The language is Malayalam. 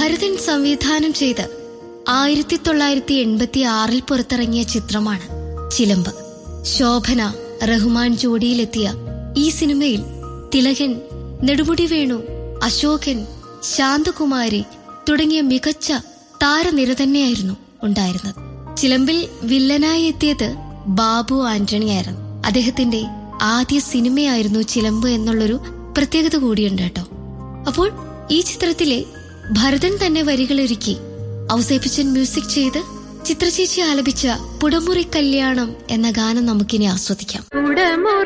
ഭരതൻ സംവിധാനം ചെയ്ത് 1986 പുറത്തിറങ്ങിയ ചിത്രമാണ് ചിലമ്പ്. ശോഭന റഹ്മാൻ ജോഡിയിലെത്തിയ ഈ സിനിമയിൽ തിലകൻ, നെടുമുടി വേണു, അശോകൻ, ശാന്തകുമാരി തുടങ്ങിയ മികച്ച താരനിര തന്നെയായിരുന്നു ഉണ്ടായിരുന്നത്. ചിലമ്പിൽ വില്ലനായി എത്തിയത് ബാബു ആന്റണിയായിരുന്നു. അദ്ദേഹത്തിന്റെ ആദ്യ സിനിമയായിരുന്നു ചിലമ്പ് എന്നുള്ളൊരു പ്രത്യേകത കൂടിയുണ്ട് കേട്ടോ. അപ്പോൾ ഈ ചിത്രത്തിലെ ഭരതൻ തന്നെ വരികളൊരുക്കി ഔസേപ്പച്ചൻ മ്യൂസിക് ചെയ്ത് ചിത്രചേച്ചി ആലപിച്ച പുടമുറി കല്യാണം എന്ന ഗാനം നമുക്കിനി ആസ്വദിക്കാം.